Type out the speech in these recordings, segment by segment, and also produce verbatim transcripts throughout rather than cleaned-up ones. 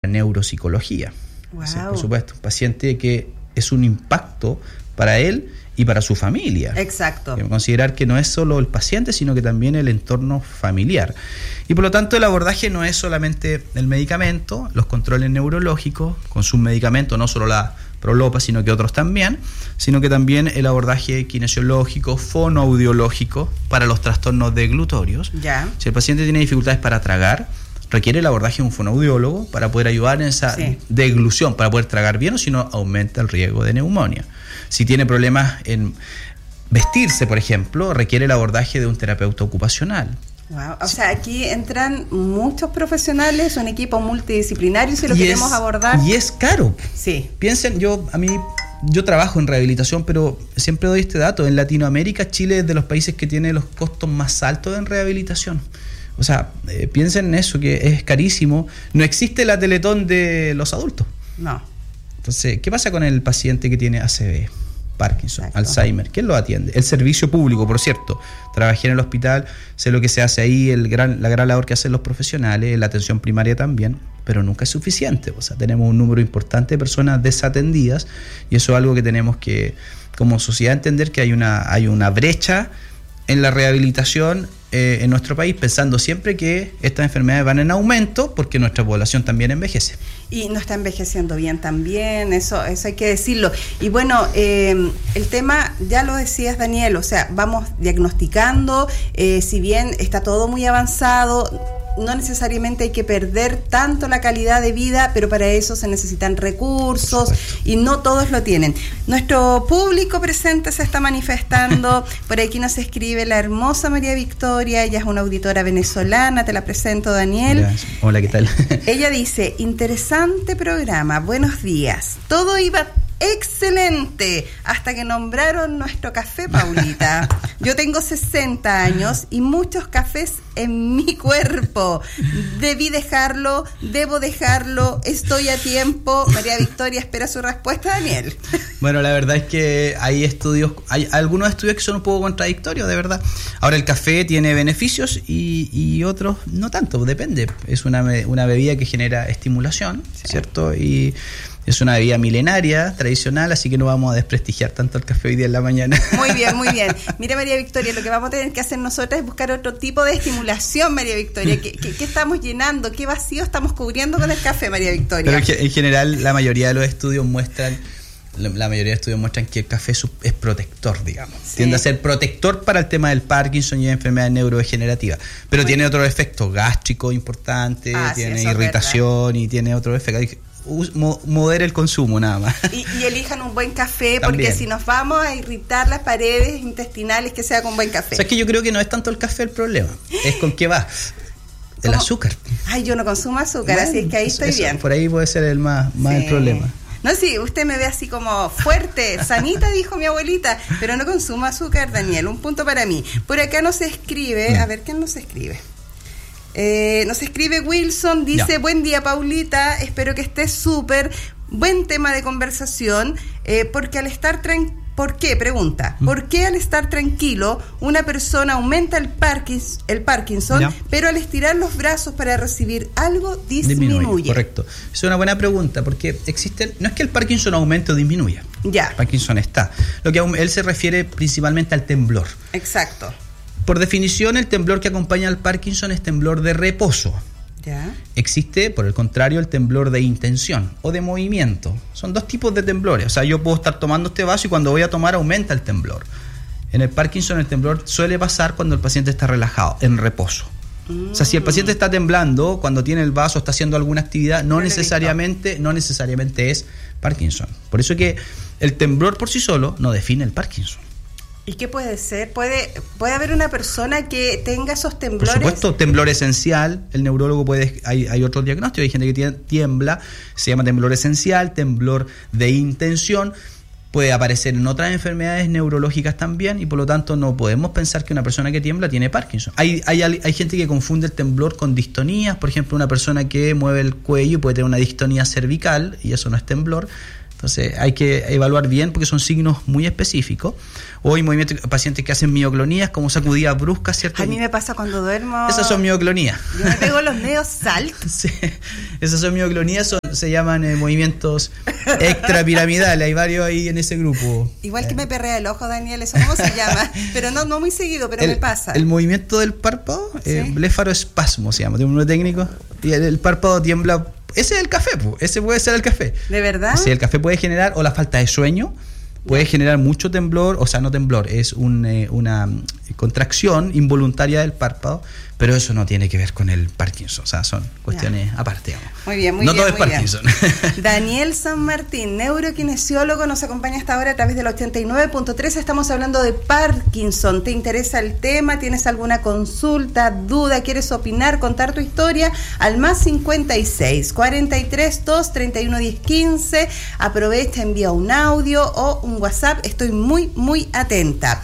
neuropsicología. Wow. O sea, por supuesto, un paciente que es un impacto para él y para su familia. Exacto. Hay que considerar que no es solo el paciente, sino que también el entorno familiar. Y por lo tanto el abordaje no es solamente el medicamento, los controles neurológicos, con sus medicamentos, no solo la Prolopa, sino que otros también, sino que también el abordaje kinesiológico, fonoaudiológico para los trastornos deglutorios. Ya. Si el paciente tiene dificultades para tragar, requiere el abordaje de un fonoaudiólogo para poder ayudar en esa sí. deglución, para poder tragar bien, o si no, aumenta el riesgo de neumonía. Si tiene problemas en vestirse, por ejemplo, requiere el abordaje de un terapeuta ocupacional. Wow. O sea, aquí entran muchos profesionales, un equipo multidisciplinario, si lo y queremos es, abordar. Y es caro. Sí. Piensen, yo a mí yo trabajo en rehabilitación, pero siempre doy este dato. En Latinoamérica, Chile es de los países que tiene los costos más altos en rehabilitación. O sea, eh, piensen en eso, que es carísimo. No existe la Teletón de los adultos. No. Entonces, ¿qué pasa con el paciente que tiene A C V, Parkinson, Exacto. Alzheimer? ¿Quién lo atiende? El servicio público, por cierto. Trabajé en el hospital, sé lo que se hace ahí, el gran, la gran labor que hacen los profesionales, la atención primaria también, pero nunca es suficiente. O sea, tenemos un número importante de personas desatendidas y eso es algo que tenemos que, como sociedad, entender que hay una, hay una brecha en la rehabilitación eh, en nuestro país, pensando siempre que estas enfermedades van en aumento porque nuestra población también envejece. Y no está envejeciendo bien también, eso, eso hay que decirlo. Y bueno, eh, el tema, ya lo decías, Daniel, o sea, vamos diagnosticando, eh, si bien está todo muy avanzado, no necesariamente hay que perder tanto la calidad de vida, pero para eso se necesitan recursos y no todos lo tienen. Nuestro público presente se está manifestando, por aquí nos escribe la hermosa María Victoria, ella es una auditora venezolana, te la presento, Daniel. Hola, hola, ¿qué tal? Ella dice, interesante programa, buenos días, todo iba excelente, hasta que nombraron nuestro café, Paulita. Yo tengo sesenta años y muchos cafés en mi cuerpo. Debí dejarlo, debo dejarlo, estoy a tiempo. María Victoria espera su respuesta, Daniel. Bueno, la verdad es que hay estudios, hay algunos estudios que son un poco contradictorios, de verdad. Ahora, el café tiene beneficios y, y otros no tanto, depende. Es una, una bebida que genera estimulación, sí. ¿cierto? Y es una bebida milenaria, tradicional, así que no vamos a desprestigiar tanto el café hoy día en la mañana. Muy bien, muy bien. Mira, María Victoria, lo que vamos a tener que hacer nosotros es buscar otro tipo de estimulación, María Victoria. ¿Qué, qué, qué estamos llenando? ¿Qué vacío estamos cubriendo con el café, María Victoria? Pero en general, la mayoría de los estudios muestran, la mayoría de estudios muestran que el café es protector, digamos. Sí. Tiende a ser protector para el tema del Parkinson y enfermedades neurodegenerativas. Pero Muy tiene otros efectos gástricos importantes, ah, tiene sí, irritación y tiene otros efectos. Modera el consumo nada más. Y, y elijan un buen café, porque También. si nos vamos a irritar las paredes intestinales, que sea con buen café. O sea, es que yo creo que no es tanto el café el problema, es con qué va. El ¿Cómo? azúcar. Ay, yo no consumo azúcar, bueno, así es que ahí eso, estoy eso, bien. Por ahí puede ser el más, más sí. el problema. No, sí, usted me ve así como fuerte, sanita, dijo mi abuelita, pero no consumo azúcar, Daniel, un punto para mí. Por acá nos escribe, a ver, ¿quién nos escribe? Eh, nos escribe Wilson, dice, ya. Buen día, Paulita, espero que estés súper, buen tema de conversación, eh, porque al estar tranquilo, ¿por qué? Pregunta, ¿Mm? ¿por qué al estar tranquilo una persona aumenta el, Parkins, el Parkinson, ya. pero al estirar los brazos para recibir algo disminuye? disminuye? Correcto, es una buena pregunta, porque existen, no es que el Parkinson aumente o disminuya, ya. el Parkinson está, lo que él se refiere principalmente al temblor. Exacto. Por definición, el temblor que acompaña al Parkinson es temblor de reposo. ¿Ya? Existe, por el contrario, el temblor de intención o de movimiento. Son dos tipos de temblores. O sea, yo puedo estar tomando este vaso y cuando voy a tomar aumenta el temblor. En el Parkinson el temblor suele pasar cuando el paciente está relajado, en reposo. Mm. O sea, si el paciente está temblando cuando tiene el vaso, está haciendo alguna actividad, no necesariamente, no necesariamente es Parkinson. Por eso que el temblor por sí solo no define el Parkinson. ¿Y qué puede ser? ¿Puede, puede haber una persona que tenga esos temblores? Por supuesto, temblor esencial. El neurólogo puede, hay, hay otros diagnósticos, hay gente que tiene, tiembla, se llama temblor esencial, temblor de intención. Puede aparecer en otras enfermedades neurológicas también y por lo tanto no podemos pensar que una persona que tiembla tiene Parkinson. Hay, hay, hay gente que confunde el temblor con distonías. Por ejemplo, una persona que mueve el cuello puede tener una distonía cervical y eso no es temblor. Entonces hay que evaluar bien porque son signos muy específicos. O hay movimientos, pacientes que hacen mioclonías, como sacudidas bruscas, ¿cierto? A mí me pasa cuando duermo. Esas son mioclonías. Yo me pego los medios saltos. Sí, esas son mioclonías, son, se llaman eh, movimientos extrapiramidales. Hay varios ahí en ese grupo. Igual que me perrea el ojo, Daniel, eso cómo se llama. Pero no, no muy seguido, pero el, me pasa. El movimiento del párpado, ¿sí? eh, blefaroespasmo se llama, de un nombre técnico. Y el, el párpado tiembla. Ese es el café, pues. Ese puede ser el café. ¿De verdad? Sí, el café puede generar, o la falta de sueño, puede generar mucho temblor, o sea, no temblor, es un, eh, una contracción involuntaria del párpado, pero eso no tiene que ver con el Parkinson, o sea, son cuestiones ya. aparte. Digamos. Muy bien, muy no bien. No todo es Parkinson. Bien. Daniel San Martín, neurokinesiólogo, nos acompaña hasta ahora a través del ochenta y nueve punto tres. Estamos hablando de Parkinson. ¿Te interesa el tema? ¿Tienes alguna consulta, duda? ¿Quieres opinar, contar tu historia? Al más cincuenta y seis, cuarenta y tres, dos, treinta y uno, diez, quince. Aprovecha, envía un audio o un WhatsApp. Estoy muy, muy atenta.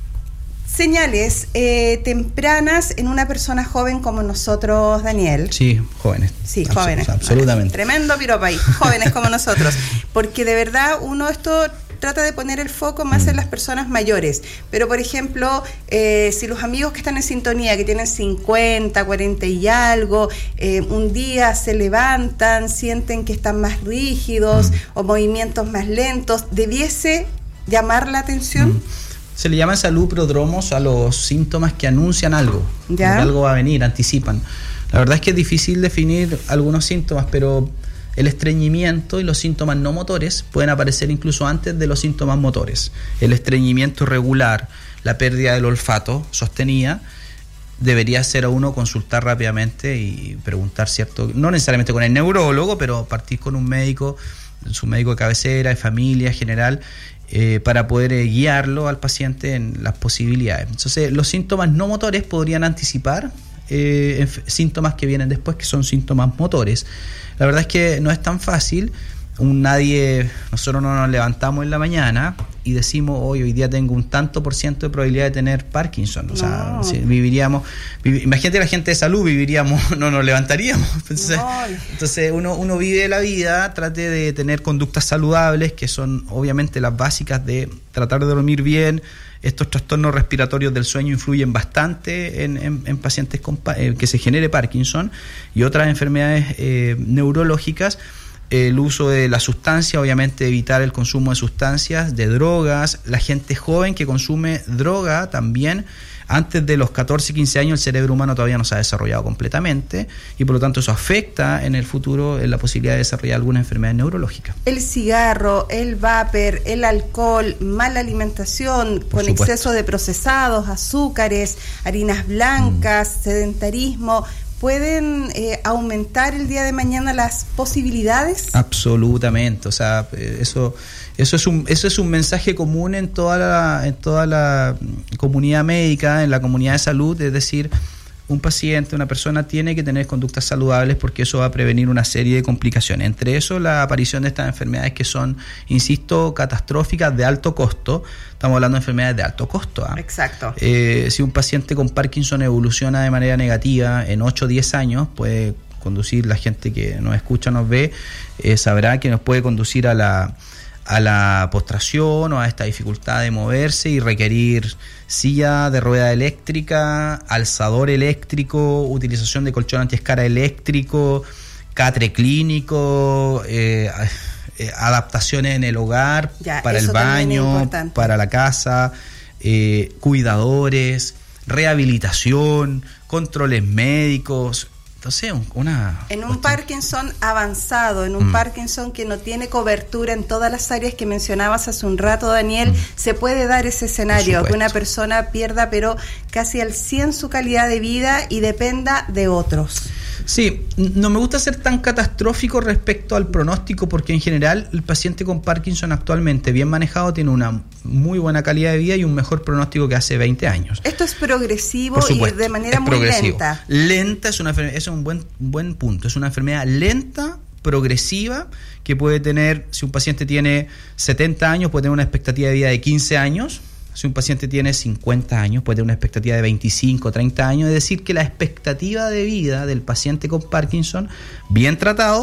Señales eh, tempranas en una persona joven como nosotros, Daniel. Sí, jóvenes. Sí, Absol- jóvenes. Absolutamente. Tremendo piropo ahí, jóvenes como nosotros. Porque de verdad uno esto trata de poner el foco más mm. en las personas mayores. Pero, por ejemplo, eh, si los amigos que están en sintonía, que tienen cincuenta, cuarenta y algo, eh, un día se levantan, sienten que están más rígidos mm. o movimientos más lentos, ¿debiese llamar la atención? Mm. Se le llaman salud prodromos a los síntomas que anuncian algo, ¿Ya? que algo va a venir, anticipan. La verdad es que es difícil definir algunos síntomas, pero el estreñimiento y los síntomas no motores pueden aparecer incluso antes de los síntomas motores. El estreñimiento regular, la pérdida del olfato sostenida, debería ser a uno consultar rápidamente y preguntar, ¿cierto? No necesariamente con el neurólogo, pero partir con un médico, su médico de cabecera, de familia general, Eh, para poder eh, guiarlo al paciente en las posibilidades. Entonces, los síntomas no motores podrían anticipar eh, enf- síntomas que vienen después, que son síntomas motores. La verdad es que no es tan fácil. Un nadie, nosotros no nos levantamos en la mañana y decimos, hoy hoy día tengo un tanto por ciento de probabilidad de tener Parkinson. O no. sea, si viviríamos, vivi, imagínate la gente de salud, viviríamos, no nos levantaríamos. Entonces, no. entonces uno, uno vive la vida, trate de tener conductas saludables, que son obviamente las básicas de tratar de dormir bien. Estos trastornos respiratorios del sueño influyen bastante en, en, en pacientes con, eh, que se genere Parkinson y otras enfermedades eh, neurológicas. El uso de la sustancia, obviamente evitar el consumo de sustancias, de drogas. La gente joven que consume droga también, antes de los catorce, quince años el cerebro humano todavía no se ha desarrollado completamente y por lo tanto eso afecta en el futuro en la posibilidad de desarrollar alguna enfermedad neurológica. El cigarro, el vapor, el alcohol, mala alimentación, por con supuesto. Exceso de procesados, azúcares, harinas blancas, mm. sedentarismo, ¿pueden eh, aumentar el día de mañana las posibilidades? Absolutamente, o sea, eso eso es un eso es un mensaje común en toda la en toda la comunidad médica, en la comunidad de salud, es decir, un paciente, una persona tiene que tener conductas saludables porque eso va a prevenir una serie de complicaciones, entre eso la aparición de estas enfermedades que son, insisto, catastróficas, de alto costo. Estamos hablando de enfermedades de alto costo. ¿eh? Exacto. Eh, si un paciente con Parkinson evoluciona de manera negativa en ocho o diez años, puede conducir, la gente que nos escucha, nos ve, eh, sabrá que nos puede conducir a la a la postración o a esta dificultad de moverse y requerir silla de rueda eléctrica, alzador eléctrico, utilización de colchón antiescara eléctrico, catre clínico, eh, eh, adaptaciones en el hogar, ya, para el baño, para la casa, eh, cuidadores, rehabilitación, controles médicos. Entonces, una... En un Parkinson avanzado, en un mm. Parkinson que no tiene cobertura en todas las áreas que mencionabas hace un rato, Daniel, mm. se puede dar ese escenario, que una persona pierda pero casi al cien su calidad de vida y dependa de otros. Sí, no me gusta ser tan catastrófico respecto al pronóstico porque en general el paciente con Parkinson actualmente bien manejado tiene una muy buena calidad de vida y un mejor pronóstico que hace veinte años. Esto es progresivo y de manera muy lenta. Lenta es una es un buen buen punto, es una enfermedad lenta, progresiva, que puede tener, si un paciente tiene setenta años, puede tener una expectativa de vida de quince años. Si un paciente tiene cincuenta años, puede tener una expectativa de veinticinco, treinta años. Es decir, que la expectativa de vida del paciente con Parkinson, bien tratado,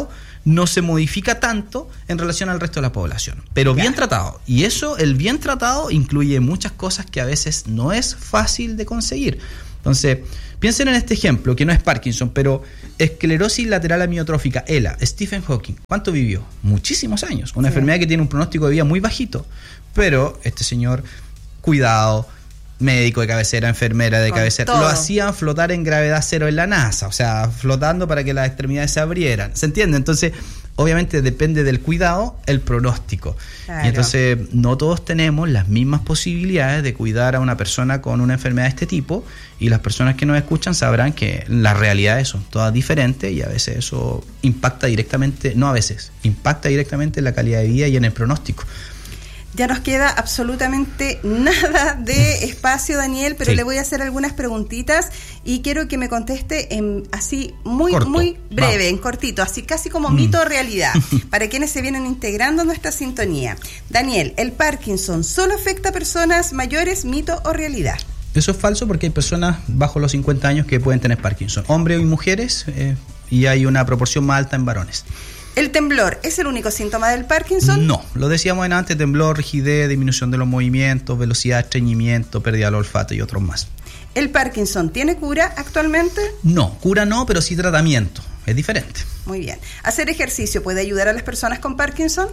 no se modifica tanto en relación al resto de la población, pero bien Claro. tratado. Y eso, el bien tratado, incluye muchas cosas que a veces no es fácil de conseguir. Entonces, piensen en este ejemplo, que no es Parkinson, pero esclerosis lateral amiotrófica, E L A, Stephen Hawking. ¿Cuánto vivió? Muchísimos años. Una Sí. enfermedad que tiene un pronóstico de vida muy bajito. Pero este señor, cuidado, médico de cabecera, enfermera de Con cabecera, todo. lo hacían flotar en gravedad cero en la NASA, o sea, flotando para que las extremidades se abrieran. ¿Se entiende? Entonces, obviamente depende del cuidado, el pronóstico. Claro. Y entonces no todos tenemos las mismas posibilidades de cuidar a una persona con una enfermedad de este tipo, y las personas que nos escuchan sabrán que las realidades son todas diferentes y a veces eso impacta directamente, no a veces, impacta directamente en la calidad de vida y en el pronóstico. Ya nos queda absolutamente nada de espacio, Daniel, pero Sí. le voy a hacer algunas preguntitas y quiero que me conteste en así muy Corto. muy breve, Vamos. en cortito, así casi como Mm. mito o realidad, para quienes se vienen integrando a nuestra sintonía. Daniel, ¿el Parkinson solo afecta a personas mayores, mito o realidad? Eso es falso porque hay personas bajo los cincuenta años que pueden tener Parkinson, hombres y mujeres, eh, y hay una proporción más alta en varones. ¿El temblor es el único síntoma del Parkinson? No, lo decíamos en antes, temblor, rigidez, disminución de los movimientos, velocidad, estreñimiento, pérdida del olfato y otros más. ¿El Parkinson tiene cura actualmente? No, cura no, pero sí tratamiento, es diferente. Muy bien. ¿Hacer ejercicio puede ayudar a las personas con Parkinson?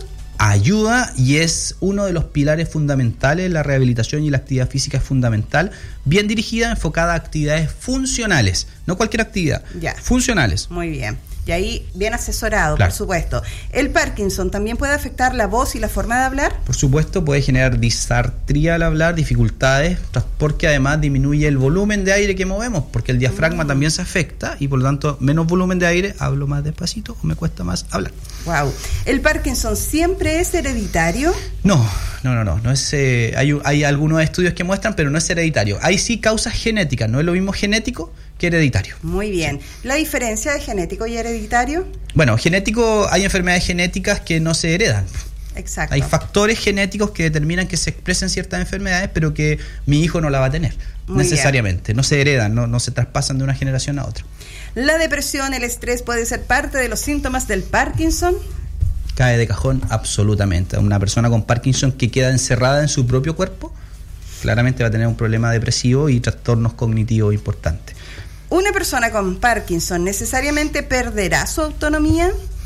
Ayuda y es uno de los pilares fundamentales. La rehabilitación y la actividad física es fundamental, bien dirigida, enfocada a actividades funcionales, no cualquier actividad, Ya. funcionales. Muy bien. Y ahí bien asesorado, Claro. por supuesto. ¿El Parkinson también puede afectar la voz y la forma de hablar? Por supuesto, puede generar disartría al hablar, dificultades, porque además disminuye el volumen de aire que movemos, porque el diafragma Mm. también se afecta y por lo tanto menos volumen de aire, hablo más despacito o me cuesta más hablar. Wow. ¿El Parkinson siempre es hereditario? No, no, no, no, no es, eh, hay, hay algunos estudios que muestran, pero no es hereditario. Hay sí causas genéticas, no es lo mismo genético que hereditario. Muy bien. ¿La diferencia de genético y hereditario? Bueno, genético, hay enfermedades genéticas que no se heredan. Exacto. Hay factores genéticos que determinan que se expresen ciertas enfermedades, pero que mi hijo no la va a tener, Muy necesariamente. No se heredan, no, no se traspasan de una generación a otra. ¿La depresión, el estrés puede ser parte de los síntomas del Parkinson? Cae de cajón absolutamente. Una persona con Parkinson que queda encerrada en su propio cuerpo, claramente va a tener un problema depresivo y trastornos cognitivos importantes. ¿Una persona con Parkinson necesariamente perderá su autonomía?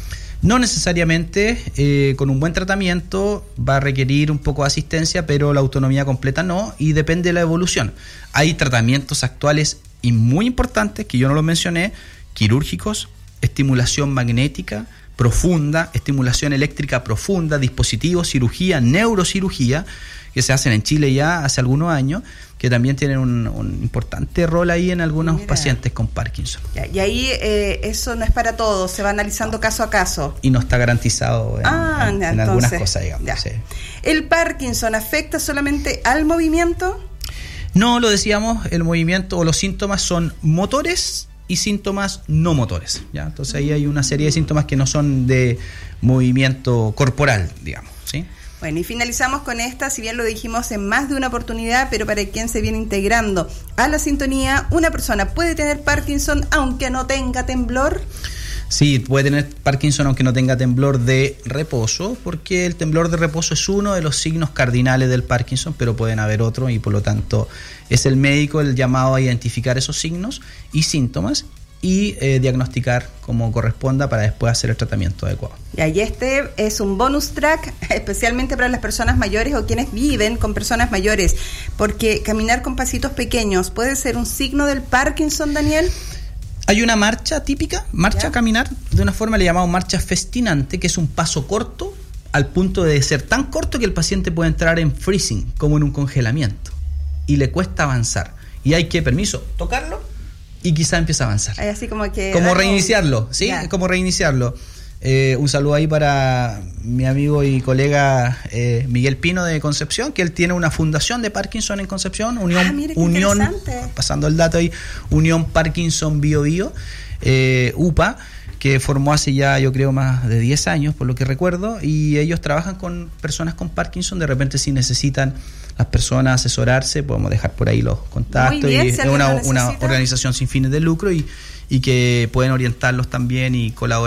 No necesariamente, eh, con un buen tratamiento va a requerir un poco de asistencia, pero la autonomía completa no, y depende de la evolución. Hay tratamientos actuales y muy importantes, que yo no los mencioné, quirúrgicos, estimulación magnética profunda, estimulación eléctrica profunda, dispositivos, cirugía, neurocirugía, que se hacen en Chile ya hace algunos años, que también tienen un, un importante rol ahí en algunos Mira. pacientes con Parkinson. Ya, y ahí eh, eso no es para todos, se va analizando caso a caso. Y no está garantizado en, Ah, en- ya, en algunas entonces, cosas, digamos. ya. Sí. ¿El Parkinson afecta solamente al movimiento? No, lo decíamos, el movimiento o los síntomas son motores y síntomas no motores, ¿ya? Entonces ahí hay una serie de síntomas que no son de movimiento corporal, digamos, ¿sí? Bueno, y finalizamos con esta, si bien lo dijimos en más de una oportunidad, pero para quien se viene integrando a la sintonía, ¿una persona puede tener Parkinson aunque no tenga temblor? Sí, puede tener Parkinson aunque no tenga temblor de reposo, porque el temblor de reposo es uno de los signos cardinales del Parkinson, pero pueden haber otros y por lo tanto es el médico el llamado a identificar esos signos y síntomas y eh, diagnosticar como corresponda para después hacer el tratamiento adecuado. Y este es un bonus track especialmente para las personas mayores o quienes viven con personas mayores, porque caminar con pasitos pequeños puede ser un signo del Parkinson, Daniel. Hay una marcha típica, marcha ¿Ya? a caminar, de una forma le llamamos marcha festinante, que es un paso corto al punto de ser tan corto que el paciente puede entrar en freezing, como en un congelamiento, y le cuesta avanzar. Y hay que, permiso, tocarlo y quizá empieza a avanzar. Hay así como que... Como algo- reiniciarlo, ¿sí? Ya. Como reiniciarlo. Eh, un saludo ahí para mi amigo y colega eh, Miguel Pino de Concepción, que él tiene una fundación de Parkinson en Concepción, Unión, Ah, mire qué Unión interesante. pasando el dato ahí, Unión Parkinson Bio Bio, eh, U P A, que formó hace ya yo creo más de diez años, por lo que recuerdo, y ellos trabajan con personas con Parkinson. De repente si necesitan las personas asesorarse, podemos dejar por ahí los contactos. Muy bien, y si es alguien una, lo una necesita. organización sin fines de lucro y, y que pueden orientarlos también y colaborar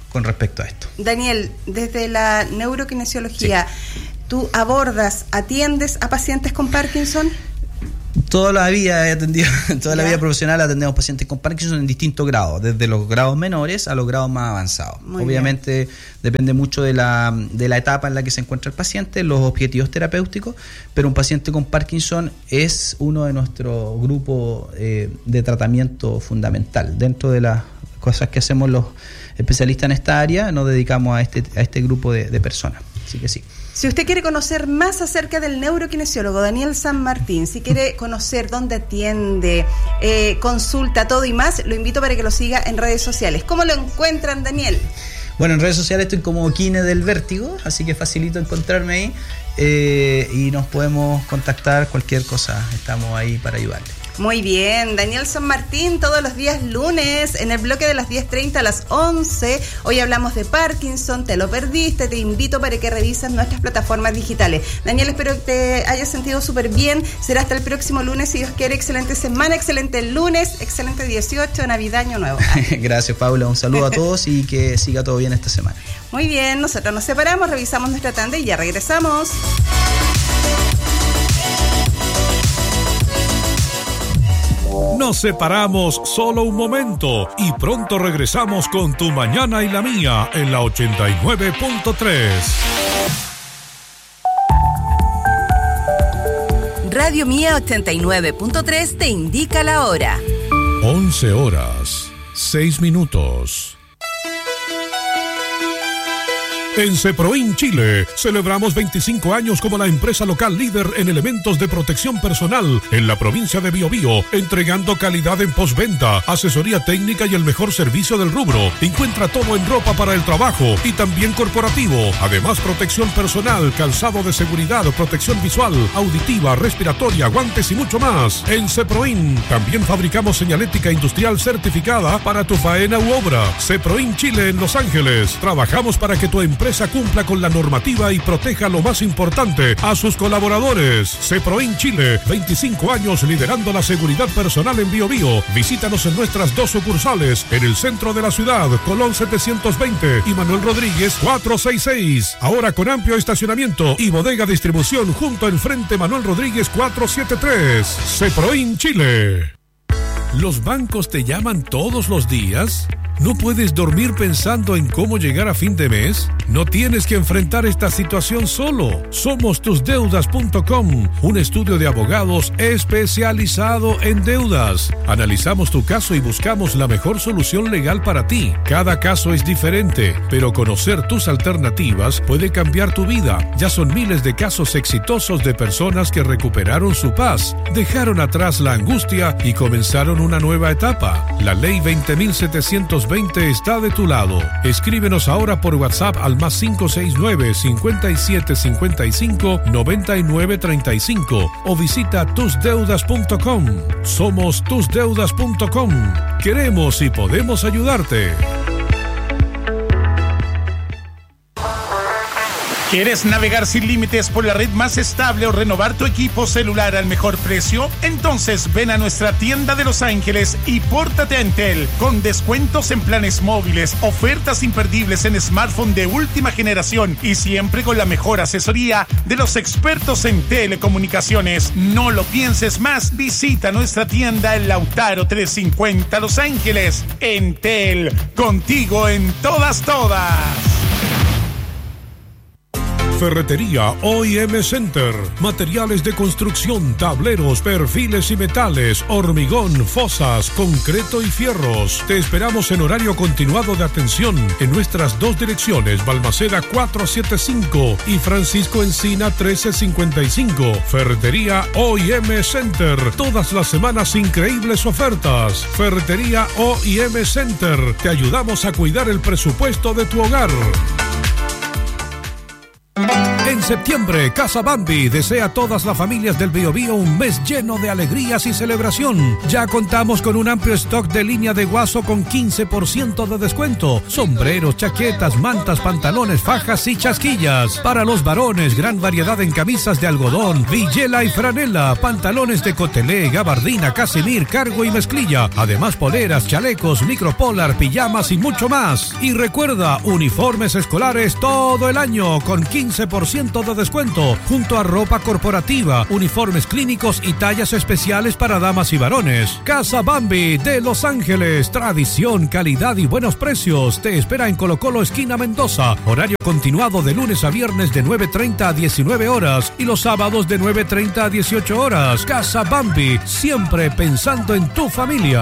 con respecto a esto. Daniel, desde la neurokinesiología, sí. ¿tú abordas, atiendes a pacientes con Parkinson? Toda la vida he atendido, toda la vida profesional atendemos pacientes con Parkinson en distintos grados, desde los grados menores a los grados más avanzados. Muy Obviamente bien. Depende mucho de la, de la etapa en la que se encuentra el paciente, los objetivos terapéuticos, pero un paciente con Parkinson es uno de nuestros grupos eh, de tratamiento fundamental. Dentro de las cosas que hacemos los especialistas en esta área, nos dedicamos a este, a este grupo de, de personas. Así que sí. Si usted quiere conocer más acerca del neurokinesiólogo Daniel San Martín, si quiere conocer dónde atiende, eh, consulta, todo y más, lo invito para que lo siga en redes sociales. ¿Cómo lo encuentran, Daniel? Bueno, en redes sociales estoy como Kine del Vértigo, así que facilito encontrarme ahí eh, y nos podemos contactar cualquier cosa. Estamos ahí para ayudarle. Muy bien, Daniel San Martín, todos los días lunes, en el bloque de las diez treinta a las once. Hoy hablamos de Parkinson, te lo perdiste, te invito para que revises nuestras plataformas digitales. Daniel, espero que te hayas sentido súper bien. Será hasta el próximo lunes, si Dios quiere. Excelente semana, excelente lunes, excelente dieciocho, Navidad, Año Nuevo. Gracias, Paula, un saludo a todos y que siga todo bien esta semana. Muy bien, nosotros nos separamos, revisamos nuestra tanda y ya regresamos. Nos separamos solo un momento y pronto regresamos con Tu Mañana y la Mía en la ochenta y nueve punto tres. Radio Mía ochenta y nueve punto tres te indica la hora. once horas, seis minutos. En Ceproin Chile celebramos veinticinco años como la empresa local líder en elementos de protección personal en la provincia de Biobío, entregando calidad en postventa, asesoría técnica y el mejor servicio del rubro. Encuentra todo en ropa para el trabajo y también corporativo. Además, protección personal, calzado de seguridad, protección visual, auditiva, respiratoria, guantes y mucho más. En Ceproin también fabricamos señalética industrial certificada para tu faena u obra. Ceproin Chile en Los Ángeles. Trabajamos para que tu empresa cumpla con la normativa y proteja lo más importante, a sus colaboradores. Ceproin Chile, veinticinco años liderando la seguridad personal en Biobío. Visítanos en nuestras dos sucursales, en el centro de la ciudad, Colón setecientos veinte y Manuel Rodríguez cuatrocientos sesenta y seis. Ahora con amplio estacionamiento y bodega distribución junto al frente Manuel Rodríguez cuatrocientos setenta y tres. Ceproin Chile. ¿Los bancos te llaman todos los días? ¿No puedes dormir pensando en cómo llegar a fin de mes? No tienes que enfrentar esta situación solo. Somos tus deudas punto com, un estudio de abogados especializado en deudas. Analizamos tu caso y buscamos la mejor solución legal para ti. Cada caso es diferente, pero conocer tus alternativas puede cambiar tu vida. Ya son miles de casos exitosos de personas que recuperaron su paz, dejaron atrás la angustia y comenzaron una nueva etapa. La ley veinte mil setecientos veinte está de tu lado. Escríbenos ahora por WhatsApp al más cinco seis nueve, cinco siete cinco cinco, nueve nueve tres cinco o visita tus deudas punto com. Somos tus deudas punto com. Queremos y podemos ayudarte. ¿Quieres navegar sin límites por la red más estable o renovar tu equipo celular al mejor precio? Entonces ven a nuestra tienda de Los Ángeles y pórtate a Entel con descuentos en planes móviles, ofertas imperdibles en smartphone de última generación y siempre con la mejor asesoría de los expertos en telecomunicaciones. No lo pienses más, visita nuestra tienda en Lautaro trescientos cincuenta Los Ángeles. Entel, contigo en todas, todas. Ferretería O I M Center. Materiales de construcción, tableros, perfiles y metales, hormigón, fosas, concreto y fierros. Te esperamos en horario continuado de atención en nuestras dos direcciones, Balmaceda cuatrocientos setenta y cinco y Francisco Encina trece cincuenta y cinco. Ferretería O I M Center. Todas las semanas increíbles ofertas. Ferretería O I M Center. Te ayudamos a cuidar el presupuesto de tu hogar. En septiembre, Casa Bambi desea a todas las familias del Biobío un mes lleno de alegrías y celebración. Ya contamos con un amplio stock de línea de guaso con quince por ciento de descuento. Sombreros, chaquetas, mantas, pantalones, fajas y chasquillas. Para los varones, gran variedad en camisas de algodón, villela y franela, pantalones de cotelé, gabardina, casimir, cargo y mezclilla. Además, poleras, chalecos, micropolar, pijamas y mucho más. Y recuerda, uniformes escolares todo el año con quince por ciento de descuento, junto a ropa corporativa, uniformes clínicos y tallas especiales para damas y varones. Casa Bambi de Los Ángeles, tradición, calidad y buenos precios. Te espera en Colo Colo, esquina Mendoza. Horario continuado de lunes a viernes de nueve treinta a diecinueve horas y los sábados de nueve treinta a dieciocho horas. Casa Bambi, siempre pensando en tu familia.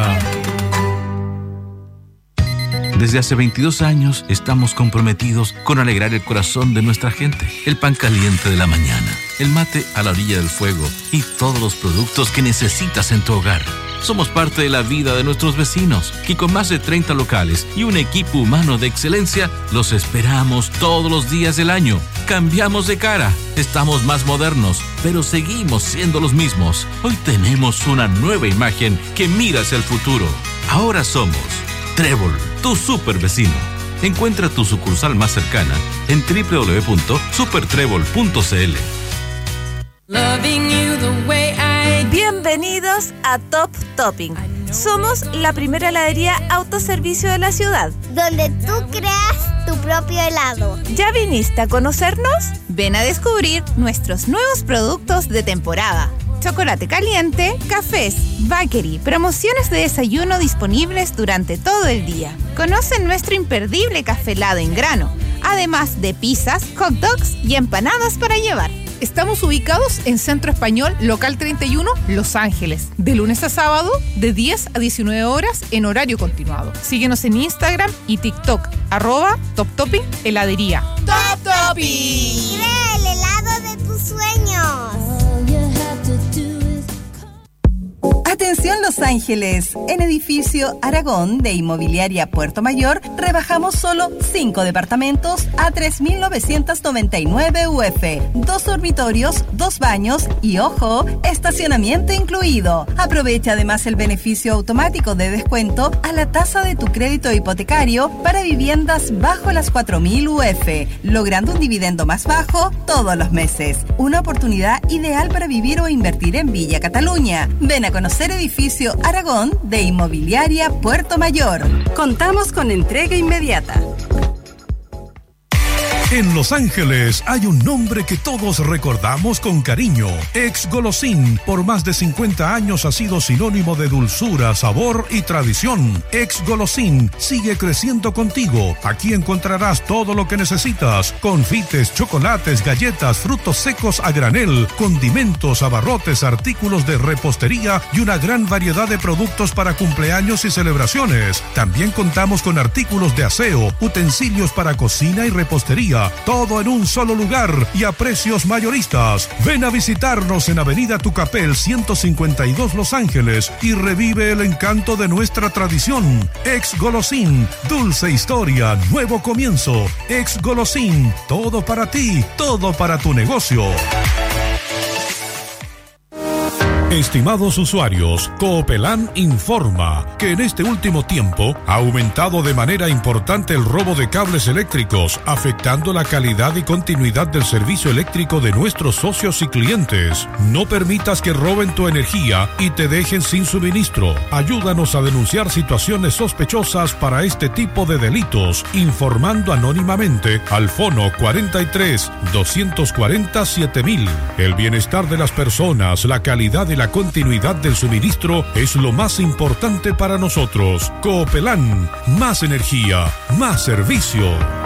Desde hace veintidós años estamos comprometidos con alegrar el corazón de nuestra gente. El pan caliente de la mañana, el mate a la orilla del fuego y todos los productos que necesitas en tu hogar. Somos parte de la vida de nuestros vecinos y con más de treinta locales y un equipo humano de excelencia, los esperamos todos los días del año. Cambiamos de cara, estamos más modernos, pero seguimos siendo los mismos. Hoy tenemos una nueva imagen que mira hacia el futuro. Ahora somos Trébol, tu super vecino. Encuentra tu sucursal más cercana en doble u doble u doble u punto super trébol punto c l. Bienvenidos a Top Topping. Somos la primera heladería autoservicio de la ciudad, donde tú creas tu propio helado. ¿Ya viniste a conocernos? Ven a descubrir nuestros nuevos productos de temporada. Chocolate caliente, cafés, bakery, promociones de desayuno disponibles durante todo el día. Conoce nuestro imperdible café helado en grano, además de pizzas, hot dogs y empanadas para llevar. Estamos ubicados en Centro Español, local treinta y uno, Los Ángeles, de lunes a sábado, de diez a diecinueve horas en horario continuado. Síguenos en Instagram y TikTok, arroba Top Topping Heladería. ¡Top Topping! ¡Crea el helado de tus sueños! Atención Los Ángeles, en edificio Aragón de Inmobiliaria Puerto Mayor rebajamos solo cinco departamentos a tres mil novecientos noventa y nueve U F, dos dormitorios, dos baños y ojo, estacionamiento incluido. Aprovecha además el beneficio automático de descuento a la tasa de tu crédito hipotecario para viviendas bajo las cuatro mil U F, logrando un dividendo más bajo todos los meses. Una oportunidad ideal para vivir o invertir en Villa Cataluña. Ven a conocer edificio Aragón de Inmobiliaria Puerto Mayor. Contamos con entrega inmediata. En Los Ángeles hay un nombre que todos recordamos con cariño. Ex Golosín, por más de cincuenta años ha sido sinónimo de dulzura, sabor y tradición. Ex Golosín sigue creciendo contigo. Aquí encontrarás todo lo que necesitas: confites, chocolates, galletas, frutos secos a granel, condimentos, abarrotes, artículos de repostería y una gran variedad de productos para cumpleaños y celebraciones. También contamos con artículos de aseo, utensilios para cocina y repostería. Todo en un solo lugar y a precios mayoristas. Ven a visitarnos en Avenida Tucapel ciento cincuenta y dos Los Ángeles y revive el encanto de nuestra tradición. Ex Golosín, dulce historia, nuevo comienzo. Ex Golosín, todo para ti, todo para tu negocio. Estimados usuarios, Coopelán informa que en este último tiempo ha aumentado de manera importante el robo de cables eléctricos, afectando la calidad y continuidad del servicio eléctrico de nuestros socios y clientes. No permitas que roben tu energía y te dejen sin suministro. Ayúdanos a denunciar situaciones sospechosas para este tipo de delitos, informando anónimamente al fono cuarenta y tres, doscientos cuarenta, siete mil. El bienestar de las personas, la calidad y la continuidad del suministro es lo más importante para nosotros. Coopelán, más energía, más servicio.